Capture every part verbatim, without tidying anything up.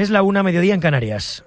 Es la una, mediodía en Canarias.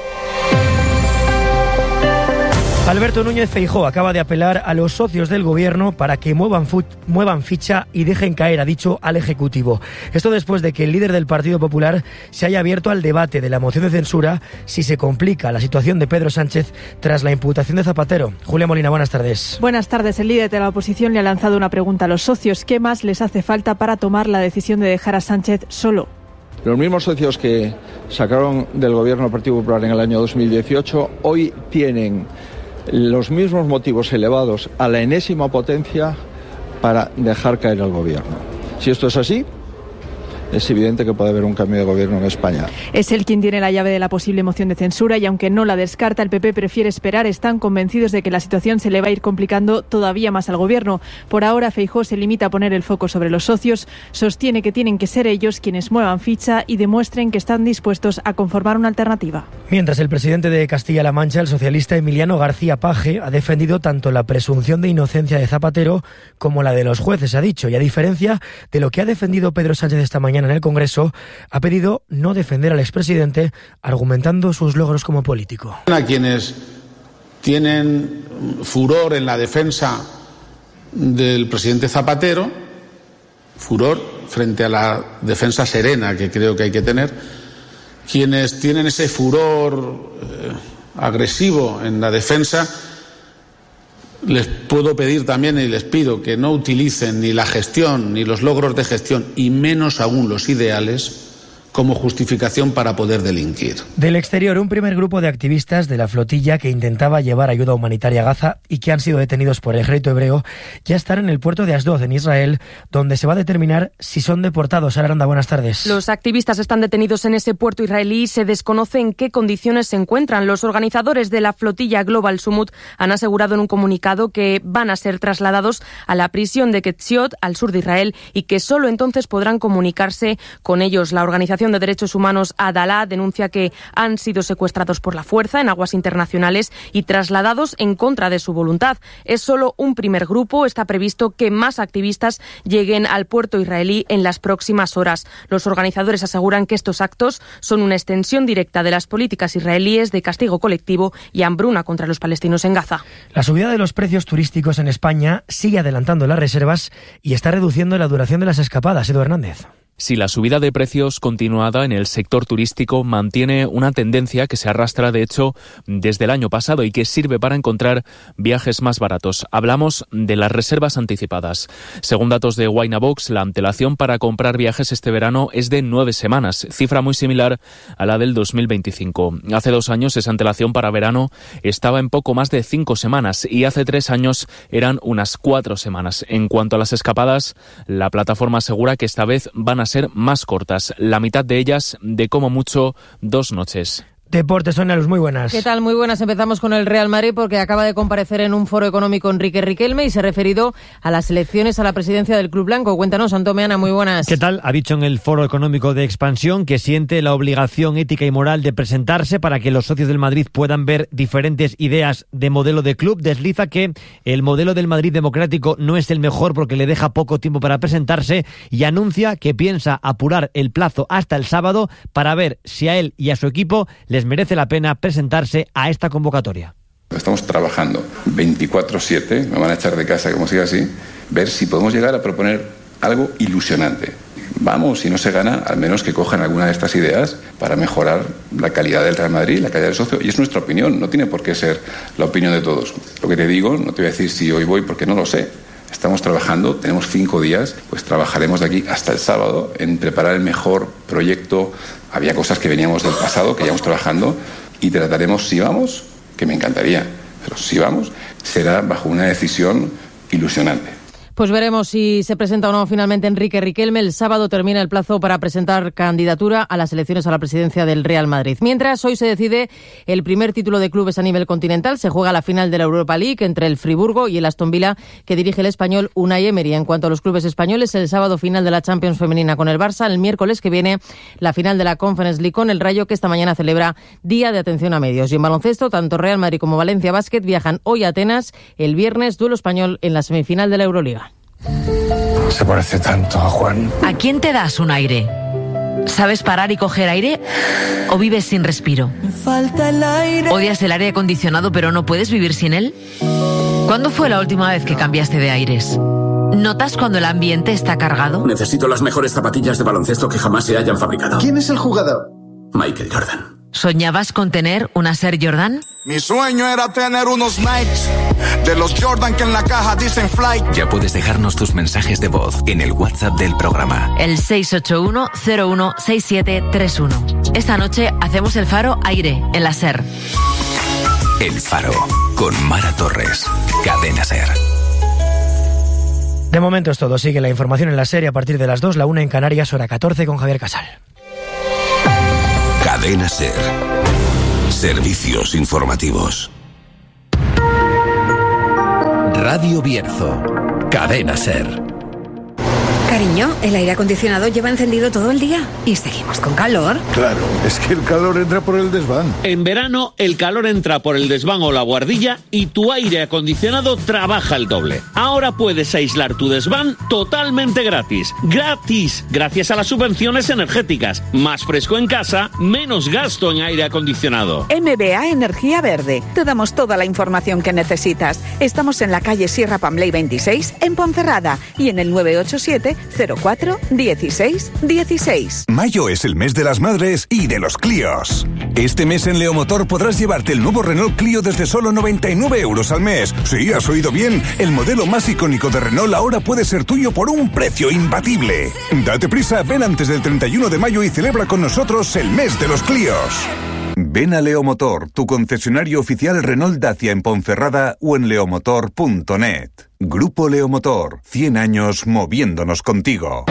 Alberto Núñez Feijóo acaba de apelar a los socios del gobierno para que muevan, fu- muevan ficha y dejen caer, ha dicho, al Ejecutivo. Esto después de que el líder del Partido Popular se haya abierto al debate de la moción de censura si se complica la situación de Pedro Sánchez tras la imputación de Zapatero. Julia Molina, buenas tardes. Buenas tardes. El líder de la oposición le ha lanzado una pregunta a los socios. ¿Qué más les hace falta para tomar la decisión de dejar a Sánchez solo? Los mismos socios que sacaron del gobierno del Partido Popular en el año dos mil dieciocho hoy tienen los mismos motivos elevados a la enésima potencia para dejar caer al gobierno. Si esto es así, es evidente que puede haber un cambio de gobierno en España. Es él quien tiene la llave de la posible moción de censura y aunque no la descarta, el P P prefiere esperar. Están convencidos de que la situación se le va a ir complicando todavía más al gobierno. Por ahora, Feijóo se limita a poner el foco sobre los socios. Sostiene que tienen que ser ellos quienes muevan ficha y demuestren que están dispuestos a conformar una alternativa. Mientras, el presidente de Castilla-La Mancha, el socialista Emiliano García Paje, ha defendido tanto la presunción de inocencia de Zapatero como la de los jueces, ha dicho, y a diferencia de lo que ha defendido Pedro Sánchez esta mañana en el Congreso, ha pedido no defender al expresidente, argumentando sus logros como político. A quienes tienen furor en la defensa del presidente Zapatero, furor frente a la defensa serena que creo que hay que tener, quienes tienen ese furor eh, agresivo en la defensa, les puedo pedir también y les pido que no utilicen ni la gestión ni los logros de gestión y menos aún los ideales como justificación para poder delinquir. Del exterior, un primer grupo de activistas de la flotilla que intentaba llevar ayuda humanitaria a Gaza y que han sido detenidos por el ejército hebreo ya están en el puerto de Asdod, en Israel, donde se va a determinar si son deportados. Sara Aranda, buenas tardes. Los activistas están detenidos en ese puerto israelí y se desconoce en qué condiciones se encuentran. Los organizadores de la flotilla Global Summit han asegurado en un comunicado que van a ser trasladados a la prisión de Ketziot, al sur de Israel, y que solo entonces podrán comunicarse con ellos. La organización de derechos humanos Adalá denuncia que han sido secuestrados por la fuerza en aguas internacionales y trasladados en contra de su voluntad. Es solo un primer grupo. Está previsto que más activistas lleguen al puerto israelí en las próximas horas. Los organizadores aseguran que estos actos son una extensión directa de las políticas israelíes de castigo colectivo y hambruna contra los palestinos en Gaza. La subida de los precios turísticos en España sigue adelantando las reservas y está reduciendo la duración de las escapadas. Edu Hernández. Si la subida de precios continuada en el sector turístico mantiene una tendencia que se arrastra, de hecho, desde el año pasado y que sirve para encontrar viajes más baratos. Hablamos de las reservas anticipadas. Según datos de Winabox, la antelación para comprar viajes este verano es de nueve semanas, cifra muy similar a la del dos mil veinticinco. Hace dos años esa antelación para verano estaba en poco más de cinco semanas y hace tres años eran unas cuatro semanas. En cuanto a las escapadas, la plataforma asegura que esta vez van a ser más cortas, la mitad de ellas de como mucho dos noches. Deportes, Sonia Luz, muy buenas. ¿Qué tal? Muy buenas. Empezamos con el Real Madrid porque acaba de comparecer en un foro económico Enrique Riquelme y se ha referido a las elecciones a la presidencia del Club Blanco. Cuéntanos, Antomeana, muy buenas. ¿Qué tal? Ha dicho en el foro económico de expansión que siente la obligación ética y moral de presentarse para que los socios del Madrid puedan ver diferentes ideas de modelo de club. Desliza que el modelo del Madrid democrático no es el mejor porque le deja poco tiempo para presentarse y anuncia que piensa apurar el plazo hasta el sábado para ver si a él y a su equipo les merece la pena presentarse a esta convocatoria. Estamos trabajando veinticuatro siete, me van a echar de casa como siga así, ver si podemos llegar a proponer algo ilusionante. Vamos, si no se gana, al menos que cojan alguna de estas ideas para mejorar la calidad del Real Madrid, la calidad del socio, y es nuestra opinión, no tiene por qué ser la opinión de todos. Lo que te digo, no te voy a decir si hoy voy porque no lo sé. Estamos trabajando, tenemos cinco días, pues trabajaremos de aquí hasta el sábado en preparar el mejor proyecto. Había cosas que veníamos del pasado, que llevamos trabajando, y trataremos, si vamos, que me encantaría, pero si vamos, será bajo una decisión ilusionante. Pues veremos si se presenta o no finalmente Enrique Riquelme. El sábado termina el plazo para presentar candidatura a las elecciones a la presidencia del Real Madrid. Mientras, hoy se decide el primer título de clubes a nivel continental. Se juega la final de la Europa League entre el Friburgo y el Aston Villa, que dirige el español Unai Emery. En cuanto a los clubes españoles, el sábado final de la Champions femenina con el Barça. El miércoles que viene la final de la Conference League con el Rayo, que esta mañana celebra Día de Atención a Medios. Y en baloncesto, tanto Real Madrid como Valencia Basket viajan hoy a Atenas. El viernes, duelo español en la semifinal de la Euroliga. Se parece tanto a Juan. ¿A quién te das un aire? ¿Sabes parar y coger aire? ¿O vives sin respiro? Falta el aire. ¿Odias el aire acondicionado pero no puedes vivir sin él? ¿Cuándo fue la última vez que cambiaste de aires? ¿Notas cuando el ambiente está cargado? Necesito las mejores zapatillas de baloncesto que jamás se hayan fabricado. ¿Quién es el jugador? Michael Jordan. ¿Soñabas con tener una Air Jordan? Mi sueño era tener unos Nikes de los Jordan que en la caja dicen Flight. Ya puedes dejarnos tus mensajes de voz en el WhatsApp del programa. El seis ocho uno cero uno seis siete tres uno. Esta noche hacemos el Faro Aire en la SER. El Faro con Mara Torres. Cadena SER. De momento es todo. Sigue la información en la SER a partir de las dos, la una en Canarias, hora catorce con Javier Casal. Cadena SER. Servicios informativos. Radio Bierzo. Cadena SER. Cariño, el aire acondicionado lleva encendido todo el día y seguimos con calor. Claro, es que el calor entra por el desván. En verano, el calor entra por el desván o la buhardilla y tu aire acondicionado trabaja el doble. Ahora puedes aislar tu desván totalmente gratis. ¡Gratis! Gracias a las subvenciones energéticas. Más fresco en casa, menos gasto en aire acondicionado. M B A Energía Verde. Te damos toda la información que necesitas. Estamos en la calle Sierra Pampley veintiséis, en Ponferrada, y en el nueve ocho siete cero cuatro dieciséis dieciséis. Mayo es el mes de las madres y de los Clios. Este mes en Leomotor podrás llevarte el nuevo Renault Clio desde solo noventa y nueve euros al mes. Sí, has oído bien. El modelo más icónico de Renault ahora puede ser tuyo por un precio imbatible. Date prisa, ven antes del treinta y uno de mayo y celebra con nosotros el mes de los Clios. Ven a Leomotor, tu concesionario oficial Renault Dacia en Ponferrada o en leomotor punto net. Grupo Leomotor, cien años moviéndonos contigo.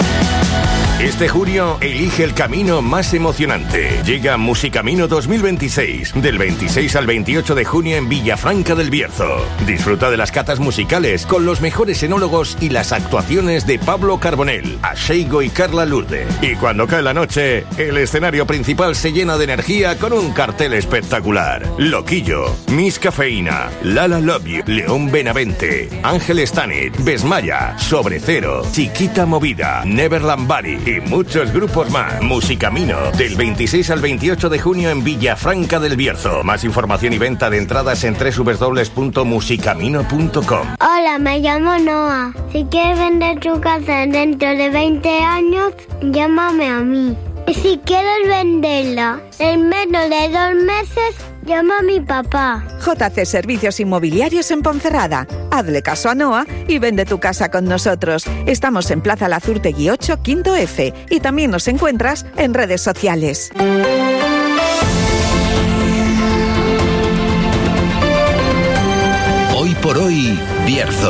Este junio, elige el camino más emocionante. Llega Musicamino dos mil veintiséis, del veintiséis al veintiocho de junio en Villafranca del Bierzo. Disfruta de las catas musicales con los mejores enólogos y las actuaciones de Pablo Carbonell, Asheigo y Carla Lourde. Y cuando cae la noche, el escenario principal se llena de energía con un cartel espectacular. Loquillo, Miss Cafeína, Lala Love You, León Benavente, Ángel Stanit, Besmaya, Sobre Cero, Chiquita Movida, Neverland Bari y muchos grupos más. Musicamino, del veintiséis al veintiocho de junio en Villafranca del Bierzo. Más información y venta de entradas en doble u doble u doble u punto musicamino punto com. Hola, me llamo Noah. Si quieres vender tu casa dentro de veinte años, llámame a mí. Y si quieres venderla en menos de dos meses, llama a mi papá. J C Servicios Inmobiliarios en Ponferrada. Hazle caso a Noa y vende tu casa con nosotros. Estamos en Plaza Lazurtegui ocho, quinto F. Y también nos encuentras en redes sociales. Hoy por hoy, Bierzo.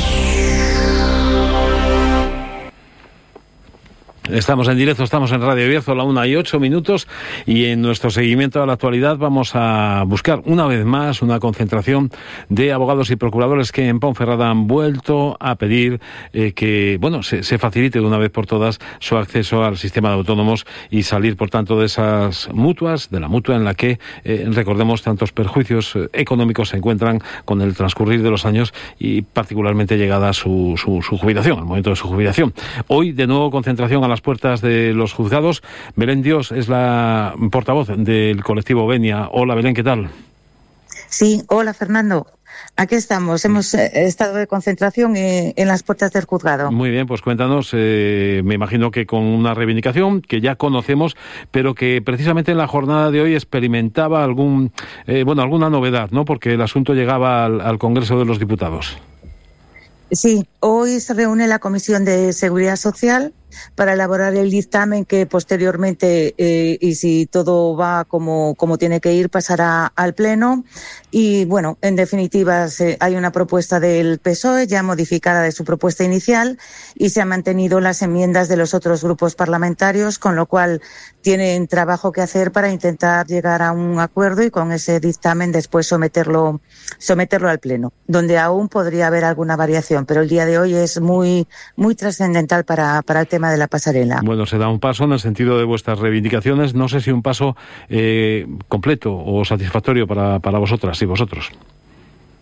Estamos en directo, estamos en Radio Bierzo a la una y ocho minutos y en nuestro seguimiento a la actualidad vamos a buscar una vez más una concentración de abogados y procuradores que en Ponferrada han vuelto a pedir eh, que bueno se, se facilite de una vez por todas su acceso al sistema de autónomos y salir por tanto de esas mutuas, de la mutua en la que eh, recordemos tantos perjuicios eh, económicos se encuentran con el transcurrir de los años y particularmente llegada su, su, su jubilación, al momento de su jubilación. Hoy de nuevo concentración a las puertas de los juzgados. Belén Dios es la portavoz del colectivo Venia. Hola Belén, ¿qué tal? Sí, hola Fernando. Aquí estamos, hemos eh, estado de concentración eh, en las puertas del juzgado. Muy bien, pues cuéntanos, eh, me imagino que con una reivindicación que ya conocemos, pero que precisamente en la jornada de hoy experimentaba algún, eh, bueno, alguna novedad, ¿no? Porque el asunto llegaba al, al Congreso de los Diputados. Sí, hoy se reúne la Comisión de Seguridad Social para elaborar el dictamen que posteriormente, eh, y si todo va como, como tiene que ir, pasará al Pleno. Y bueno, en definitiva, se, hay una propuesta del P S O E ya modificada de su propuesta inicial y se han mantenido las enmiendas de los otros grupos parlamentarios, con lo cual tienen trabajo que hacer para intentar llegar a un acuerdo y con ese dictamen después someterlo, someterlo al Pleno, donde aún podría haber alguna variación, pero el día de hoy es muy, muy trascendental para, para el tema de la pasarela. Bueno, se da un paso en el sentido de vuestras reivindicaciones. No sé si un paso eh, completo o satisfactorio para, para vosotras y vosotros.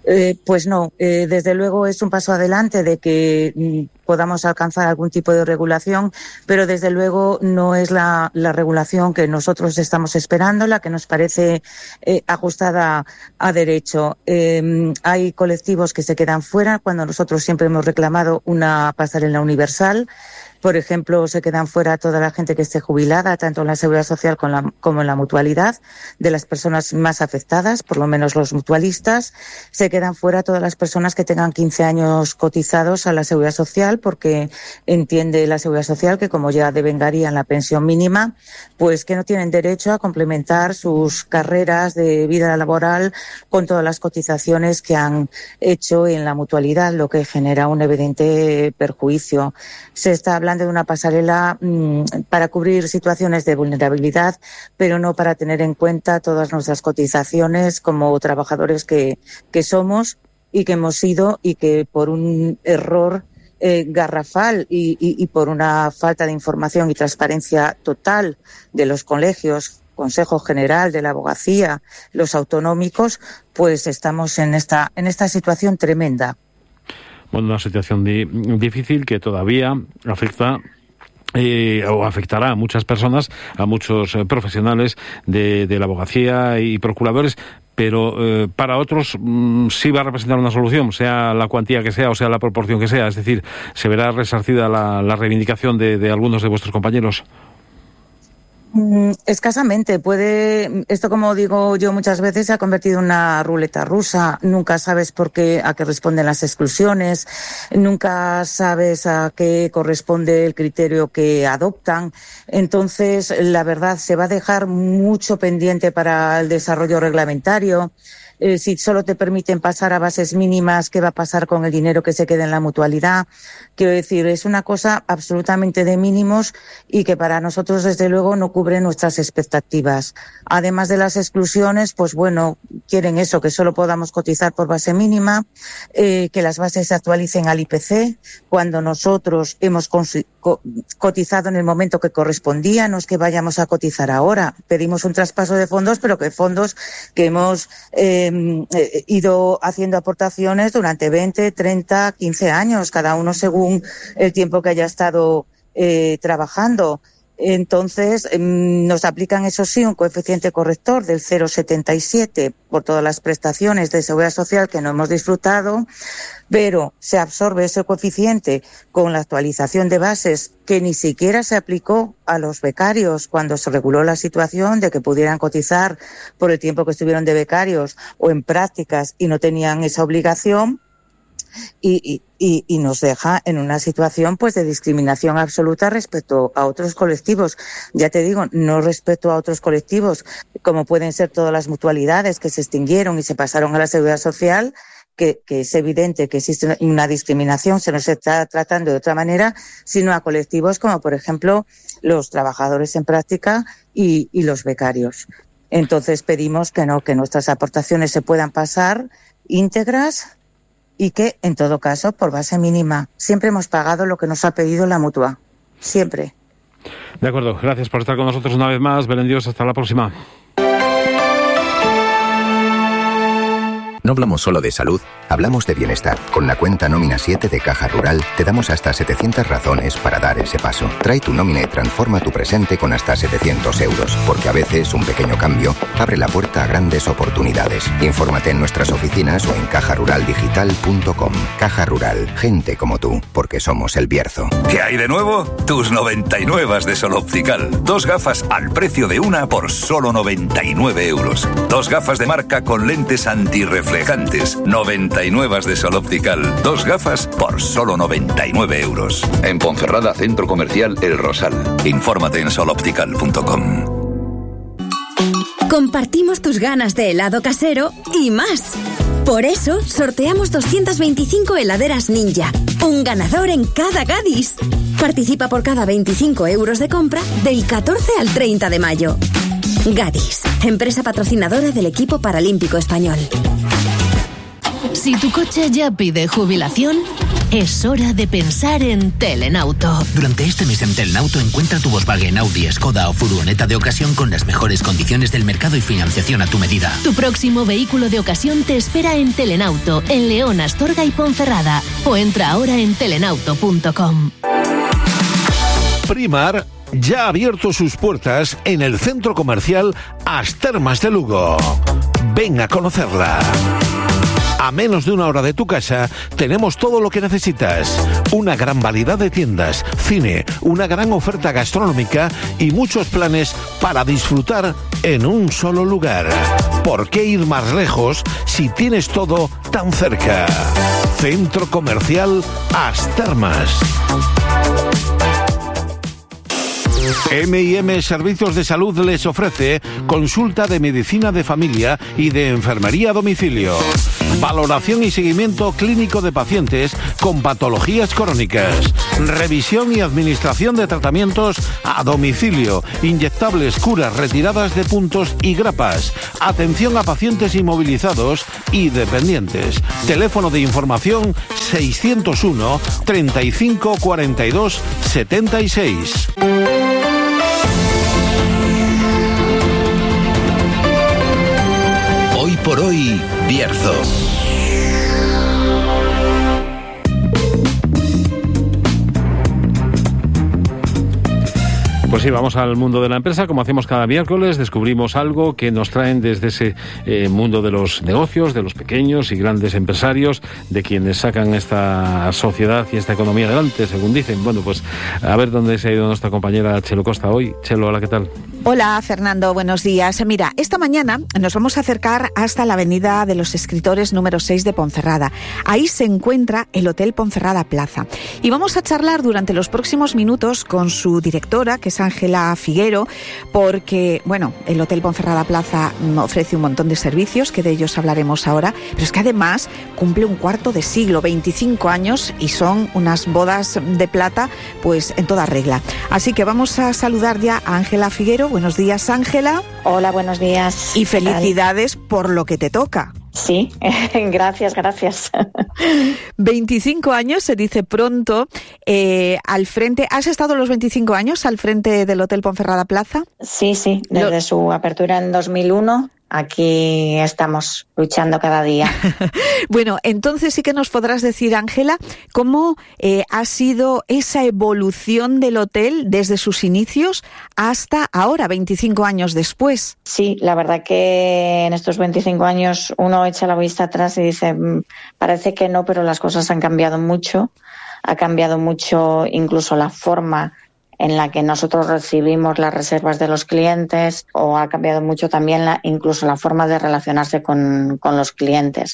Eh, pues no, eh, desde luego es un paso adelante de que mm, podamos alcanzar algún tipo de regulación, pero desde luego no es la, la regulación que nosotros estamos esperando, la que nos parece eh, ajustada a derecho. Eh, hay colectivos que se quedan fuera cuando nosotros siempre hemos reclamado una pasarela universal. Por ejemplo, se quedan fuera toda la gente que esté jubilada, tanto en la Seguridad Social como en la, como en la mutualidad, de las personas más afectadas, por lo menos los mutualistas. Se quedan fuera todas las personas que tengan quince años cotizados a la Seguridad Social, porque entiende la Seguridad Social que como ya devengarían la pensión mínima, pues que no tienen derecho a complementar sus carreras de vida laboral con todas las cotizaciones que han hecho en la mutualidad, lo que genera un evidente perjuicio. Se está hablando de una pasarela mmm, para cubrir situaciones de vulnerabilidad, pero no para tener en cuenta todas nuestras cotizaciones como trabajadores que, que somos y que hemos sido, y que por un error eh, garrafal y, y, y por una falta de información y transparencia total de los colegios, Consejo General de la Abogacía, los autonómicos, pues estamos en esta, en esta situación tremenda. Bueno, una situación di- difícil que todavía afecta eh, o afectará a muchas personas, a muchos eh, profesionales de, de la abogacía y procuradores, pero eh, para otros mmm, sí va a representar una solución, sea la cuantía que sea o sea la proporción que sea. Es decir, ¿se verá resarcida la, la reivindicación de, de algunos de vuestros compañeros? Mm, escasamente. Puede, esto, como digo yo muchas veces, se ha convertido en una ruleta rusa. Nunca sabes por qué, a qué responden las exclusiones, nunca sabes a qué corresponde el criterio que adoptan. Entonces, la verdad, se va a dejar mucho pendiente para el desarrollo reglamentario. Eh, si solo te permiten pasar a bases mínimas, ¿qué va a pasar con el dinero que se quede en la mutualidad? Quiero decir, es una cosa absolutamente de mínimos y que para nosotros, desde luego, no cubre nuestras expectativas. Además de las exclusiones, pues bueno, quieren eso, que solo podamos cotizar por base mínima, eh, que las bases se actualicen al I P C, cuando nosotros hemos consi- co- cotizado en el momento que correspondía, no es que vayamos a cotizar ahora. Pedimos un traspaso de fondos, pero que fondos que hemos eh, eh, ido haciendo aportaciones durante veinte, treinta, quince años, cada uno según el tiempo que haya estado eh, trabajando. Entonces, eh, nos aplican, eso sí, un coeficiente corrector del cero coma setenta y siete por todas las prestaciones de seguridad social que no hemos disfrutado, pero se absorbe ese coeficiente con la actualización de bases que ni siquiera se aplicó a los becarios cuando se reguló la situación de que pudieran cotizar por el tiempo que estuvieron de becarios o en prácticas y no tenían esa obligación. Y, y, y nos deja en una situación pues de discriminación absoluta respecto a otros colectivos. Ya te digo, no respecto a otros colectivos como pueden ser todas las mutualidades que se extinguieron y se pasaron a la seguridad social, que, que es evidente que existe una discriminación, se nos está tratando de otra manera, sino a colectivos como, por ejemplo, los trabajadores en práctica y, y los becarios. Entonces pedimos que no, que nuestras aportaciones se puedan pasar íntegras y que, en todo caso, por base mínima. Siempre hemos pagado lo que nos ha pedido la mutua. Siempre. De acuerdo. Gracias por estar con nosotros una vez más. Belén Dios, hasta la próxima. No hablamos solo de salud, hablamos de bienestar. Con la cuenta Nómina siete de Caja Rural te damos hasta setecientas razones para dar ese paso. Trae tu nómina y transforma tu presente con hasta setecientos euros, porque a veces un pequeño cambio abre la puerta a grandes oportunidades. Infórmate en nuestras oficinas o en caja rural digital punto com. Caja Rural, gente como tú, porque somos el Bierzo. ¿Qué hay de nuevo? Tus noventa y nueve de Sol Optical. Dos gafas al precio de una por solo noventa y nueve euros. Dos gafas de marca con lentes antirreflejantes. noventa y nueve de Sol Optical. Dos gafas por solo noventa y nueve euros. En Ponferrada, Centro Comercial El Rosal. Infórmate en sol optical punto com. Compartimos tus ganas de helado casero y más. Por eso, sorteamos doscientas veinticinco heladeras Ninja. Un ganador en cada Gadis. Participa por cada veinticinco euros de compra del catorce al treinta de mayo. Gadis, empresa patrocinadora del equipo paralímpico español. Si tu coche ya pide jubilación, Es hora de pensar en Telenauto. Durante este mes en Telenauto encuentra tu Volkswagen, Audi, Skoda o furgoneta de ocasión con las mejores condiciones del mercado y financiación a tu medida. Tu próximo vehículo de ocasión te espera en Telenauto, en León, Astorga y Ponferrada. O entra ahora en telenauto punto com. Primar ya ha abierto sus puertas en el centro comercial As Termas de Lugo. Ven a conocerla. A menos de una hora de tu casa tenemos todo lo que necesitas. Una gran variedad de tiendas, cine, una gran oferta gastronómica y muchos planes para disfrutar en un solo lugar. ¿Por qué ir más lejos si tienes todo tan cerca? Centro Comercial As Termas. eme y eme Servicios de Salud les ofrece consulta de medicina de familia y de enfermería a domicilio. Valoración y seguimiento clínico de pacientes con patologías crónicas. Revisión y administración de tratamientos a domicilio. Inyectables, curas, retiradas de puntos y grapas. Atención a pacientes inmovilizados y dependientes. Teléfono de información seiscientos uno, treinta y cinco, cuarenta y dos, setenta y seis. Hoy por hoy, Bierzo. Pues sí, vamos al mundo de la empresa. Como hacemos cada miércoles, descubrimos algo que nos traen desde ese eh, mundo de los negocios, de los pequeños y grandes empresarios, de quienes sacan esta sociedad y esta economía adelante, según dicen. Bueno, pues a ver dónde se ha ido nuestra compañera Chelo Costa hoy. Chelo, hola, ¿qué tal? Hola, Fernando, buenos días. Mira, esta mañana nos vamos a acercar hasta la Avenida de los Escritores número seis de Ponferrada. Ahí se encuentra el Hotel Ponferrada Plaza. Y vamos a charlar durante los próximos minutos con su directora, que es Ángela Figuero, porque, bueno, el Hotel Ponferrada Plaza ofrece un montón de servicios, que de ellos hablaremos ahora, pero es que además cumple un cuarto de siglo, veinticinco años, y son unas bodas de plata, pues en toda regla. Así que vamos a saludar ya a Ángela Figuero. Buenos días, Ángela. Hola, buenos días. Y felicidades por lo que te toca. Sí, gracias, gracias. veinticinco años, se dice pronto, eh, al frente. ¿Has estado los veinticinco años al frente del Hotel Ponferrada Plaza? Sí, sí, desde Lo... su apertura en dos mil uno. Aquí estamos luchando cada día. Bueno, entonces sí que nos podrás decir, Ángela, cómo eh, ha sido esa evolución del hotel desde sus inicios hasta ahora, veinticinco años después. Sí, la verdad que en estos veinticinco años uno echa la vista atrás y dice, parece que no, pero las cosas han cambiado mucho. Ha cambiado mucho incluso la forma en la que nosotros recibimos las reservas de los clientes, o ha cambiado mucho también la, incluso la forma de relacionarse con, con los clientes.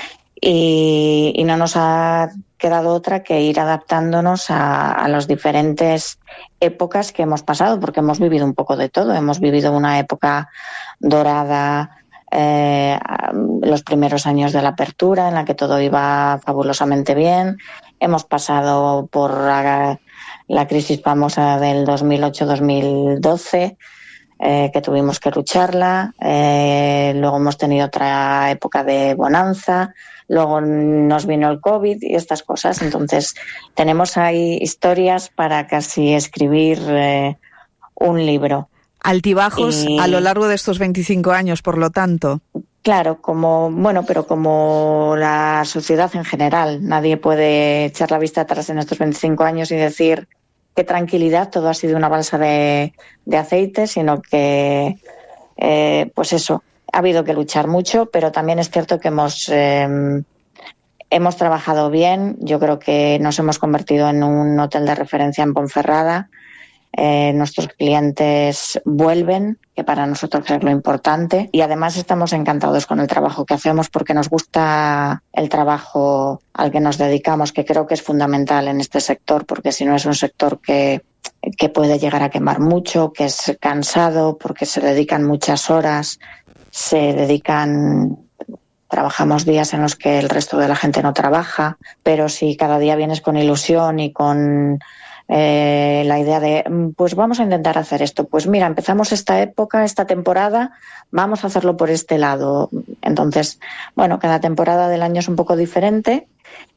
Y, y no nos ha quedado otra que ir adaptándonos a, a las diferentes épocas que hemos pasado, porque hemos vivido un poco de todo. Hemos vivido una época dorada, eh, los primeros años de la apertura, en la que todo iba fabulosamente bien. Hemos pasado por la, la crisis famosa del dos mil ocho dos mil doce, eh, que tuvimos que lucharla. Eh, luego hemos tenido otra época de bonanza. Luego nos vino el COVID y estas cosas. Entonces, tenemos ahí historias para casi escribir eh, un libro. Altibajos y... a lo largo de estos veinticinco años, por lo tanto. Claro, como bueno, pero como la sociedad en general. Nadie puede echar la vista atrás en estos veinticinco años y decir qué tranquilidad, todo ha sido una balsa de, de aceite, sino que, eh, pues eso, ha habido que luchar mucho, pero también es cierto que hemos, eh, hemos trabajado bien. Yo creo que nos hemos convertido en un hotel de referencia en Ponferrada. Eh, nuestros clientes vuelven, que para nosotros es lo importante, y además estamos encantados con el trabajo que hacemos porque nos gusta el trabajo al que nos dedicamos, que creo que es fundamental en este sector, porque si no es un sector que, que puede llegar a quemar mucho, que es cansado, porque se dedican muchas horas, se dedican... Trabajamos días en los que el resto de la gente no trabaja, pero si cada día vienes con ilusión y con eh, la idea de, pues vamos a intentar hacer esto, pues mira, empezamos esta época, esta temporada, vamos a hacerlo por este lado. Entonces, bueno, cada temporada del año es un poco diferente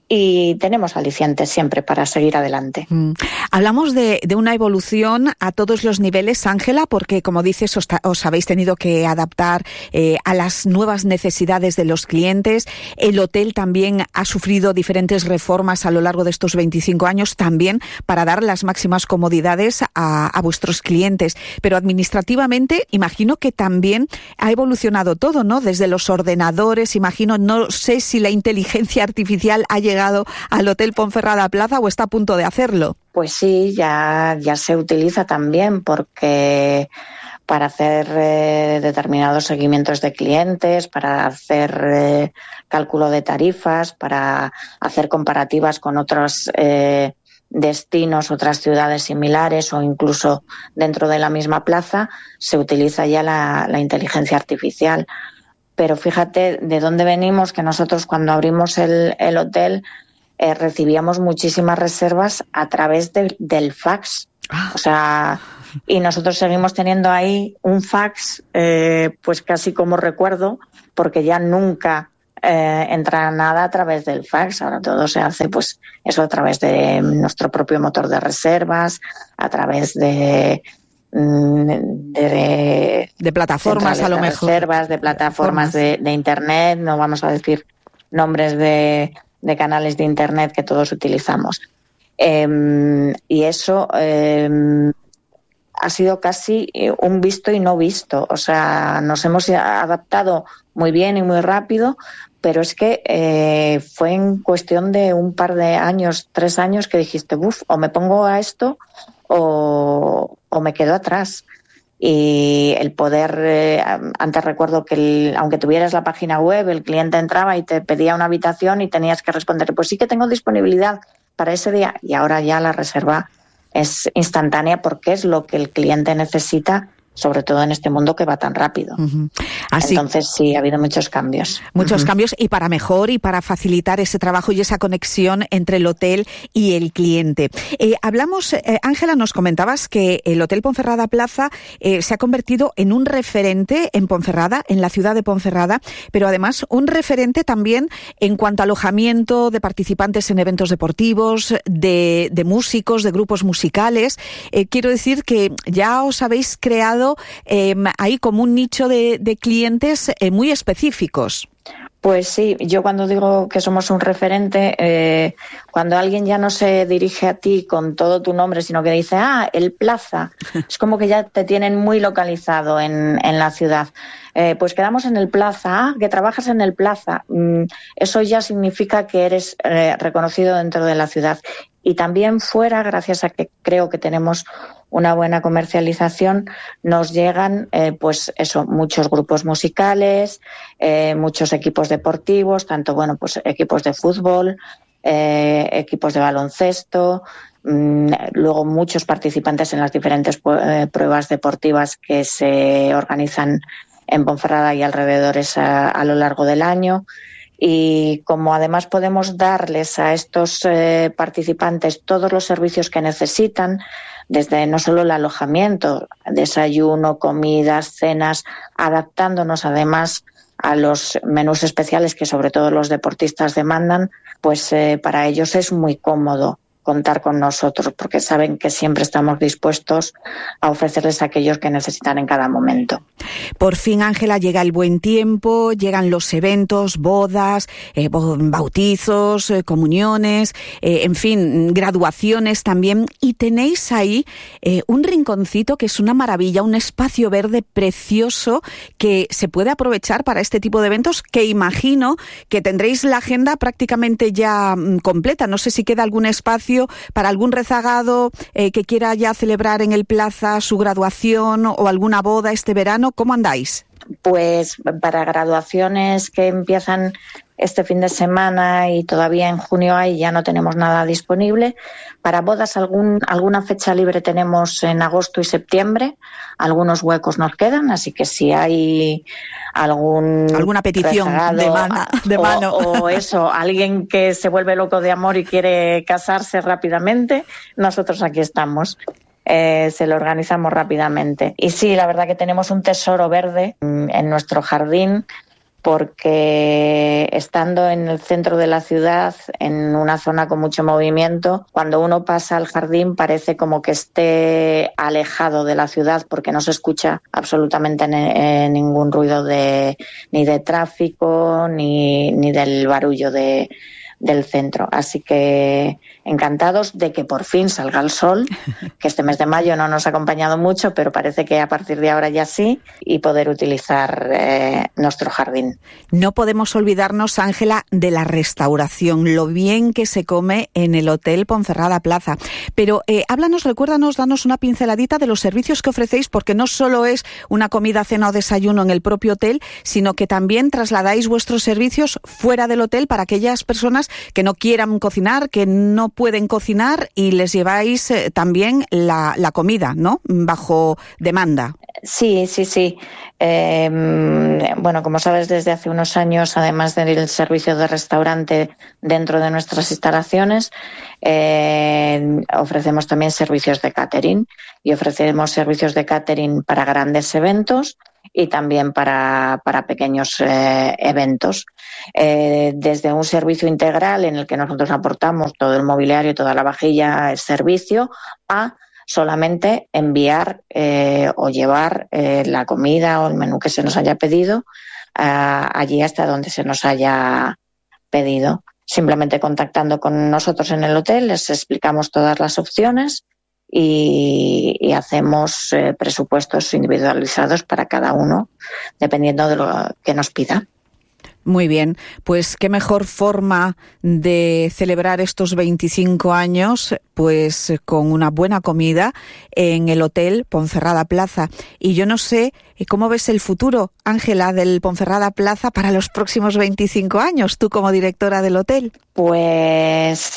y tenemos alicientes siempre para seguir adelante. Mm. Hablamos de, de una evolución a todos los niveles, Ángela, porque, como dices, os, os habéis tenido que adaptar eh, a las nuevas necesidades de los clientes. El hotel también ha sufrido diferentes reformas a lo largo de estos veinticinco años, también para dar las máximas comodidades a, a vuestros clientes. Pero administrativamente, imagino que también ha evolucionado todo, ¿no? Desde los ordenadores, imagino, no sé si la inteligencia artificial ha llegado al Hotel Ponferrada Plaza o está a punto de hacerlo. Pues sí, ya, ya se utiliza también, porque para hacer eh, determinados seguimientos de clientes, para hacer eh, cálculo de tarifas, para hacer comparativas con otros eh, destinos, otras ciudades similares o incluso dentro de la misma plaza, se utiliza ya la, la inteligencia artificial. Pero fíjate de dónde venimos, que nosotros cuando abrimos el, el hotel eh, recibíamos muchísimas reservas a través de, del fax. O sea, y nosotros seguimos teniendo ahí un fax, eh, pues casi como recuerdo, porque ya nunca eh, entra nada a través del fax. Ahora todo se hace, pues eso, a través de nuestro propio motor de reservas, a través de... De, de plataformas a lo mejor reservas, de plataformas de, de internet, no vamos a decir nombres de, de canales de internet que todos utilizamos, eh, y eso eh, ha sido casi un visto y no visto. O sea, nos hemos adaptado muy bien y muy rápido, pero es que eh, fue en cuestión de un par de años, tres años, que dijiste, buf, o me pongo a esto o, o me quedo atrás. Y el poder, eh, antes recuerdo que el, aunque tuvieras la página web, el cliente entraba y te pedía una habitación y tenías que responder, pues sí que tengo disponibilidad para ese día, y ahora ya la reserva es instantánea porque es lo que el cliente necesita, sobre todo en este mundo que va tan rápido. Uh-huh. Así, Entonces sí, ha habido muchos cambios. Muchos uh-huh. cambios, y para mejor y para facilitar ese trabajo y esa conexión entre el hotel y el cliente. Eh, hablamos, eh, Ángela, nos comentabas que el Hotel Ponferrada Plaza eh, se ha convertido en un referente en Ponferrada, en la ciudad de Ponferrada, pero además un referente también en cuanto a alojamiento de participantes en eventos deportivos, de, de músicos, de grupos musicales. Eh, quiero decir que ya os habéis creado Eh, ahí como un nicho de, de clientes eh, muy específicos. Pues sí, yo cuando digo que somos un referente, eh, cuando alguien ya no se dirige a ti con todo tu nombre, sino que dice, ah, el Plaza, es como que ya te tienen muy localizado en, en la ciudad. Eh, pues quedamos en el Plaza, ah, que trabajas en el Plaza. Mm, eso ya significa que eres eh, reconocido dentro de la ciudad. Y también fuera, gracias a que creo que tenemos una buena comercialización, nos llegan eh, pues eso, muchos grupos musicales, eh, muchos equipos deportivos, tanto bueno pues equipos de fútbol, eh, equipos de baloncesto, mmm, luego muchos participantes en las diferentes eh, pruebas deportivas que se organizan en Ponferrada y alrededores a, a lo largo del año. Y como además podemos darles a estos eh, participantes todos los servicios que necesitan, desde no solo el alojamiento, desayuno, comidas, cenas, adaptándonos además a los menús especiales que sobre todo los deportistas demandan, pues eh, para ellos es muy cómodo contar con nosotros, porque saben que siempre estamos dispuestos a ofrecerles a aquellos que necesitan en cada momento. Por fin, Ángela, llega el buen tiempo, llegan los eventos, bodas, eh, bautizos, eh, comuniones, eh, en fin, graduaciones también, y tenéis ahí eh, un rinconcito que es una maravilla, un espacio verde precioso que se puede aprovechar para este tipo de eventos, que imagino que tendréis la agenda prácticamente ya mm, completa. No sé si queda algún espacio para algún rezagado eh, que quiera ya celebrar en el Plaza su graduación o alguna boda este verano. ¿Cómo andáis? Pues para graduaciones que empiezan este fin de semana y todavía en junio hay, ya no tenemos nada disponible. Para bodas algún, alguna fecha libre tenemos en agosto y septiembre, algunos huecos nos quedan, así que si hay algún alguna petición de, mana, de mano o, o eso, alguien que se vuelve loco de amor y quiere casarse rápidamente, nosotros aquí estamos. Eh, se lo organizamos rápidamente. Y sí, la verdad que tenemos un tesoro verde en nuestro jardín, porque estando en el centro de la ciudad, en una zona con mucho movimiento, cuando uno pasa al jardín parece como que esté alejado de la ciudad porque no se escucha absolutamente ne- ningún ruido de, ni de tráfico ni, ni del barullo de, del centro. Así que encantados de que por fin salga el sol, que este mes de mayo no nos ha acompañado mucho, pero parece que a partir de ahora ya sí, y poder utilizar eh, nuestro jardín. No podemos olvidarnos, Ángela, de la restauración, lo bien que se come en el Hotel Ponferrada Plaza. Pero eh, háblanos, recuérdanos, danos una pinceladita de los servicios que ofrecéis, porque no solo es una comida, cena o desayuno en el propio hotel, sino que también trasladáis vuestros servicios fuera del hotel para aquellas personas que no quieran cocinar, que no pueden cocinar, y les lleváis eh, también la, la comida, ¿no?, bajo demanda. Sí, sí, sí. Eh, bueno, como sabes, desde hace unos años, además del servicio de restaurante dentro de nuestras instalaciones, eh, ofrecemos también servicios de catering, y ofrecemos servicios de catering para grandes eventos y también para, para pequeños eh, eventos. Eh, desde un servicio integral en el que nosotros aportamos todo el mobiliario, toda la vajilla, el servicio, a solamente enviar eh, o llevar eh, la comida o el menú que se nos haya pedido eh, allí hasta donde se nos haya pedido. Simplemente contactando con nosotros en el hotel, les explicamos todas las opciones y, y hacemos eh, presupuestos individualizados para cada uno, dependiendo de lo que nos pida. Muy bien, pues qué mejor forma de celebrar estos veinticinco años, pues con una buena comida en el Hotel Ponferrada Plaza. Y yo no sé cómo ves el futuro, Ángela, del Ponferrada Plaza para los próximos veinticinco años, tú como directora del hotel. Pues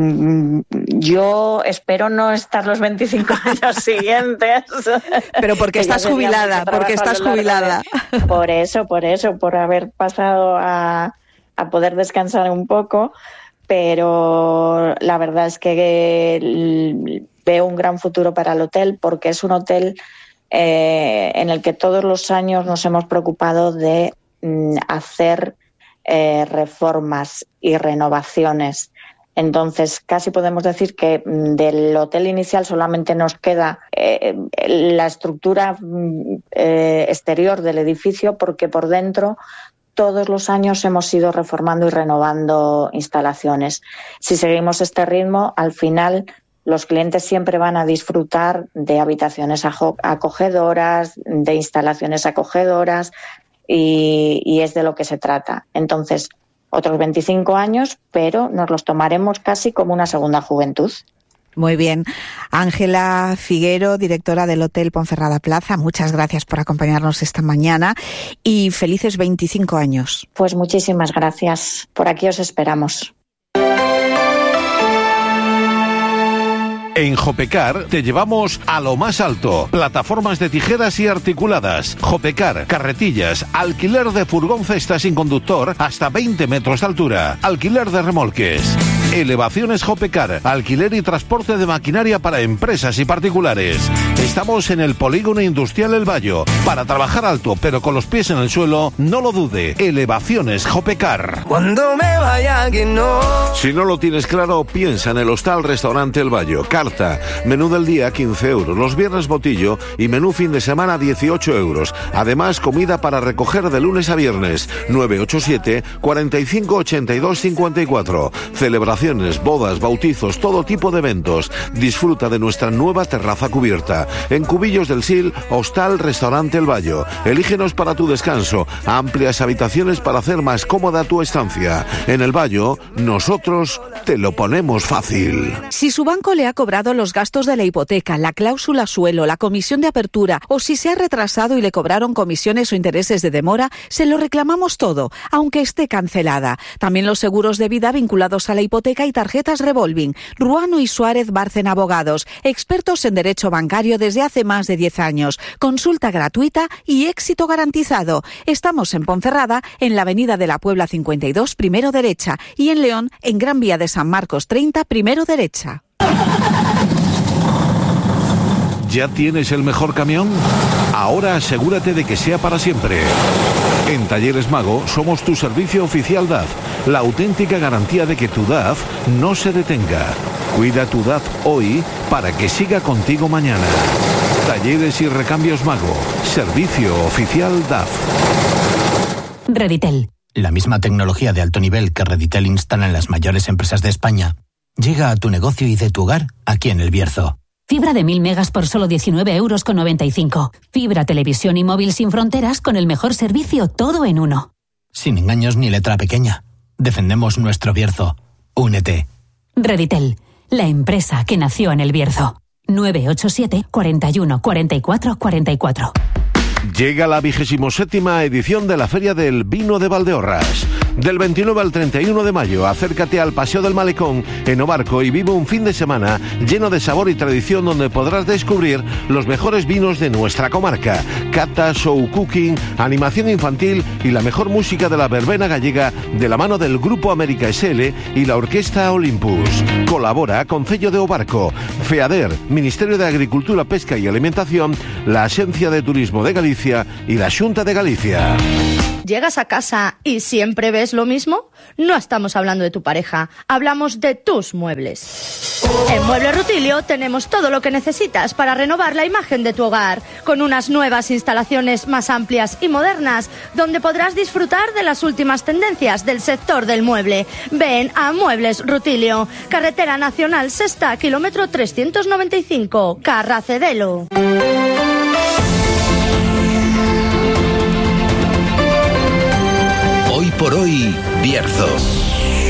yo espero no estar los veinticinco años siguientes. Pero porque estás jubilada, porque estás jubilada. De, por eso, por eso, por haber pasado a, a poder descansar un poco, pero la verdad es que veo un gran futuro para el hotel, porque es un hotel eh, en el que todos los años nos hemos preocupado de mm, hacer Eh, reformas y renovaciones. Entonces, casi podemos decir que del hotel inicial solamente nos queda eh, la estructura eh, exterior del edificio, porque por dentro todos los años hemos ido reformando y renovando instalaciones. Si seguimos este ritmo, al final los clientes siempre van a disfrutar de habitaciones acogedoras, de instalaciones acogedoras, Y, y es de lo que se trata. Entonces, otros veinticinco años, pero nos los tomaremos casi como una segunda juventud. Muy bien. Ángela Figuero, directora del Hotel Ponferrada Plaza, muchas gracias por acompañarnos esta mañana y felices veinticinco años. Pues muchísimas gracias. Por aquí os esperamos. En Jopecar te llevamos a lo más alto. Plataformas de tijeras y articuladas. Jopecar, carretillas, alquiler de furgón cesta sin conductor hasta veinte metros de altura. Alquiler de remolques. Elevaciones Jopecar, alquiler y transporte de maquinaria para empresas y particulares. Estamos en el Polígono Industrial El Bayo. Para trabajar alto pero con los pies en el suelo, no lo dude. Elevaciones Jopecar. Cuando me vaya que no. Si no lo tienes claro, piensa en el Hostal Restaurante El Bayo. Carta, menú del día quince euros, los viernes botillo y menú fin de semana dieciocho euros. Además, comida para recoger de lunes a viernes. nueve ocho siete, cuarenta y cinco, ochenta y dos, cincuenta y cuatro. Celebraciones, bodas, bautizos, todo tipo de eventos. Disfruta de nuestra nueva terraza cubierta. En Cubillos del Sil, Hostal Restaurante El Bayo. Elígenos para tu descanso. Amplias habitaciones para hacer más cómoda tu estancia. En El Bayo, nosotros te lo ponemos fácil. Si su banco le ha cobrado los gastos de la hipoteca, la cláusula suelo, la comisión de apertura, o si se ha retrasado y le cobraron comisiones o intereses de demora, se lo reclamamos todo, aunque esté cancelada. También los seguros de vida vinculados a la hipoteca y tarjetas revolving. Ruano y Suárez Bárcena Abogados, expertos en derecho bancario desde hace más de diez años. Consulta gratuita y éxito garantizado. Estamos en Ponferrada, en la Avenida de la Puebla cincuenta y dos, primero derecha, y en León, en Gran Vía de San Marcos treinta, primero derecha. ¿Ya tienes el mejor camión? Ahora asegúrate de que sea para siempre. En Talleres Mago somos tu servicio oficial D A F, la auténtica garantía de que tu D A F no se detenga. Cuida tu D A F hoy para que siga contigo mañana. Talleres y Recambios Mago, servicio oficial D A F. Reditel. La misma tecnología de alto nivel que Reditel instala en las mayores empresas de España llega a tu negocio y de tu hogar aquí en El Bierzo. Fibra de mil megas por solo diecinueve euros con noventa y cinco. Fibra, televisión y móvil sin fronteras con el mejor servicio, todo en uno. Sin engaños ni letra pequeña. Defendemos nuestro Bierzo. Únete. Reditel, la empresa que nació en El Bierzo. nueve ocho siete, cuarenta y uno, cuarenta y cuatro, cuarenta y cuatro. Llega la vigésimo séptima edición de la Feria del Vino de Valdeorras. Del veintinueve al treinta y uno de mayo, acércate al Paseo del Malecón en Obarco y vive un fin de semana lleno de sabor y tradición donde podrás descubrir los mejores vinos de nuestra comarca. Cata, show cooking, animación infantil y la mejor música de la verbena gallega de la mano del Grupo América S L y la Orquesta Olympus. Colabora Concello de Obarco, FEADER, Ministerio de Agricultura, Pesca y Alimentación, la Agencia de Turismo de Galicia y la Xunta de Galicia. ¿Llegas a casa y siempre ves lo mismo? No estamos hablando de tu pareja, hablamos de tus muebles. En Muebles Rutilio tenemos todo lo que necesitas para renovar la imagen de tu hogar, con unas nuevas instalaciones más amplias y modernas, donde podrás disfrutar de las últimas tendencias del sector del mueble. Ven a Muebles Rutilio, Carretera Nacional Sexta, kilómetro trescientos noventa y cinco, Carracedelo. Hoy por hoy, Bierzo.